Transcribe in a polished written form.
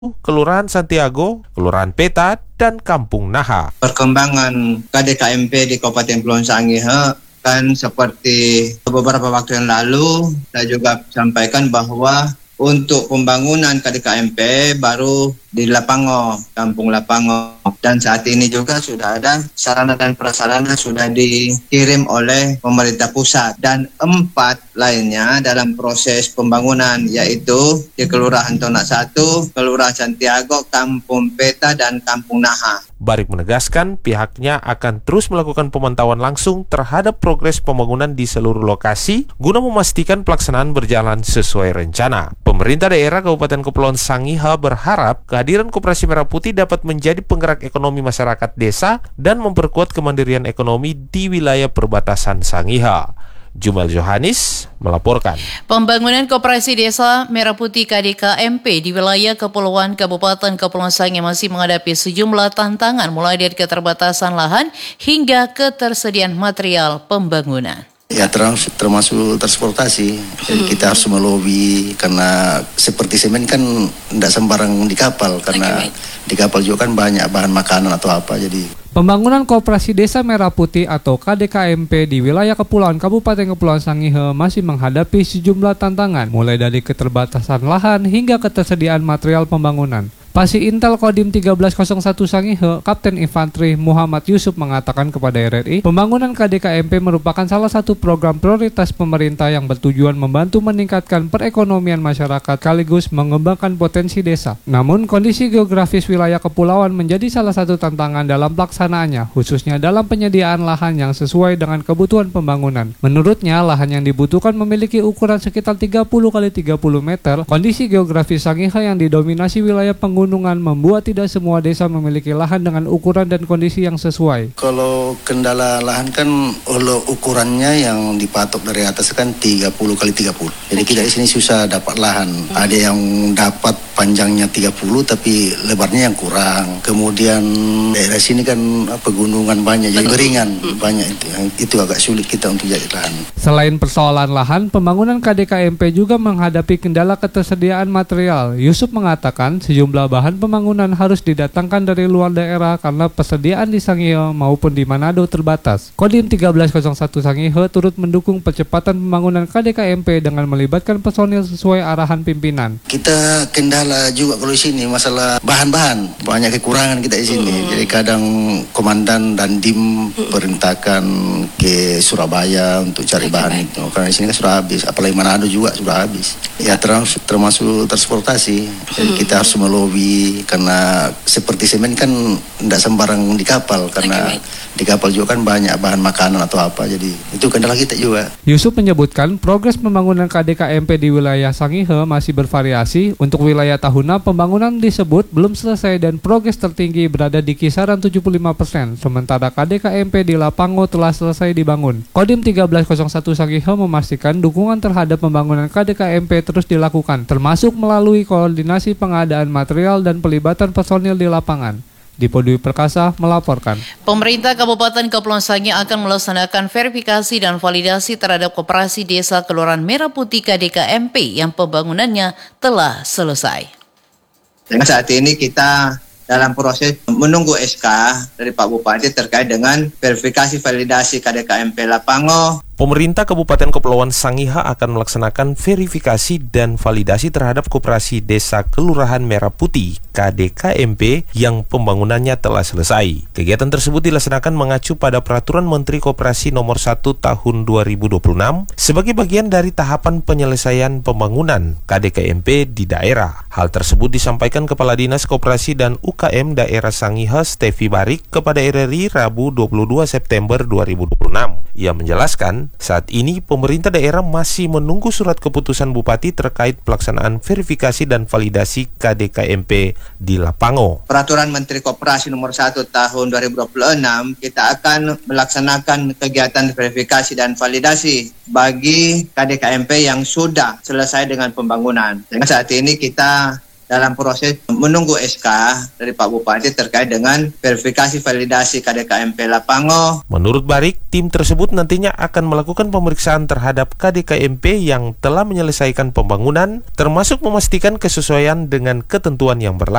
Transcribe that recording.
Kelurahan Santiago, Kelurahan Peta, dan Kampung Naha. Perkembangan KDKMP di Kabupaten Kepulauan Sangihe kan seperti beberapa waktu yang lalu saya juga sampaikan bahwa untuk pembangunan KDKMP baru di Lapango, Kampung Lapango. Dan saat ini juga sudah ada sarana dan prasarana sudah dikirim oleh pemerintah pusat. Dan 4 lainnya dalam proses pembangunan yaitu di Kelurahan Tonak 1, Kelurahan Santiago, Kampung Peta, dan Kampung Naha. Barik menegaskan pihaknya akan terus melakukan pemantauan langsung terhadap progres pembangunan di seluruh lokasi guna memastikan pelaksanaan berjalan sesuai rencana. Pemerintah daerah Kabupaten Kepulauan Sangihe berharap kehadiran Koperasi Merah Putih dapat menjadi penggerak ekonomi masyarakat desa dan memperkuat kemandirian ekonomi di wilayah perbatasan Sangihe. Jumal Johanis melaporkan. Pembangunan Koperasi Desa Merah Putih KDKMP di wilayah Kepulauan Kabupaten Kepulauan Sangihe masih menghadapi sejumlah tantangan mulai dari keterbatasan lahan hingga ketersediaan material pembangunan. Ya termasuk transportasi, jadi kita harus melobi karena seperti semen kan tidak sembarang di kapal karena di kapal juga kan banyak bahan makanan atau apa jadi. Pembangunan Koperasi Desa Merah Putih atau KDKMP di wilayah Kepulauan Kabupaten Kepulauan Sangihe masih menghadapi sejumlah tantangan mulai dari keterbatasan lahan hingga ketersediaan material pembangunan. Pasi Intel Kodim 1301 Sangihe, Kapten Infanteri Muhammad Yusuf mengatakan kepada RRI, pembangunan KDKMP merupakan salah satu program prioritas pemerintah yang bertujuan membantu meningkatkan perekonomian masyarakat sekaligus mengembangkan potensi desa. Namun, kondisi geografis wilayah kepulauan menjadi salah satu tantangan dalam pelaksanaannya, khususnya dalam penyediaan lahan yang sesuai dengan kebutuhan pembangunan. Menurutnya, lahan yang dibutuhkan memiliki ukuran sekitar 30 x 30 meter. Kondisi geografis Sangihe yang didominasi wilayah pegunungan membuat tidak semua desa memiliki lahan dengan ukuran dan kondisi yang sesuai. Kalau kendala lahan kan ukurannya yang dipatok dari atas kan 30 x 30. Jadi kita di sini susah dapat lahan. Ada yang dapat panjangnya 30 tapi lebarnya yang kurang. Kemudian daerah sini kan pegunungan banyak jadi beringan banyak itu agak sulit kita untuk jadi lahan. Selain persoalan lahan, pembangunan KDKMP juga menghadapi kendala ketersediaan material. Yusuf mengatakan sejumlah bahan pembangunan harus didatangkan dari luar daerah karena persediaan di Sangihe maupun di Manado terbatas. Kodim 1301 Sangihe turut mendukung percepatan pembangunan KDKMP dengan melibatkan personil sesuai arahan pimpinan. Kita kendala juga kalau di sini masalah bahan-bahan, banyak kekurangan kita di sini. Jadi kadang komandan dan dim perintahkan ke Surabaya untuk cari bahan itu. Karena di sini kan sudah habis, apalagi Manado juga sudah habis. Ya termasuk transportasi. Jadi kita harus melobi karena seperti semen kan tidak sembarang di kapal karena di kapal juga kan banyak bahan makanan atau apa jadi itu kendala kita juga. Yusuf menyebutkan progres pembangunan KDKMP di wilayah Sangihe masih bervariasi. Untuk wilayah Tahuna pembangunan disebut belum selesai dan progres tertinggi berada di kisaran 75%, sementara KDKMP di Lapango telah selesai dibangun. Kodim 1301 Sangihe memastikan dukungan terhadap pembangunan KDKMP terus dilakukan, termasuk melalui koordinasi pengadaan material dan pelibatan personil di lapangan. Dipo Dwi Perkasa melaporkan. Pemerintah Kabupaten Kepulauan Sangihe akan melaksanakan verifikasi dan validasi terhadap Koperasi Desa Kelurahan Merah Putih KDKMP yang pembangunannya telah selesai. Dan saat ini kita dalam proses menunggu SK dari Pak Bupati terkait dengan verifikasi validasi KDKMP Lapango. Pemerintah Kabupaten Kepulauan Sangihe akan melaksanakan verifikasi dan validasi terhadap Koperasi Desa Kelurahan Merah Putih KDKMP yang pembangunannya telah selesai. Kegiatan tersebut dilaksanakan mengacu pada Peraturan Menteri Koperasi Nomor 1 Tahun 2026 sebagai bagian dari tahapan penyelesaian pembangunan KDKMP di daerah. Hal tersebut disampaikan Kepala Dinas Koperasi dan UKM Daerah Sangihe Stevi Barik kepada RRI Rabu 22 September 2026. Ia menjelaskan, saat ini pemerintah daerah masih menunggu surat keputusan Bupati terkait pelaksanaan verifikasi dan validasi KDKMP di Lapango. Peraturan Menteri Koperasi Nomor 1 Tahun 2026, kita akan melaksanakan kegiatan verifikasi dan validasi bagi KDKMP yang sudah selesai dengan pembangunan. Dan saat ini kita dalam proses menunggu SK dari Pak Bupati terkait dengan verifikasi validasi KDKMP Lapango. Menurut Barik, tim tersebut nantinya akan melakukan pemeriksaan terhadap KDKMP yang telah menyelesaikan pembangunan, termasuk memastikan kesesuaian dengan ketentuan yang berlaku.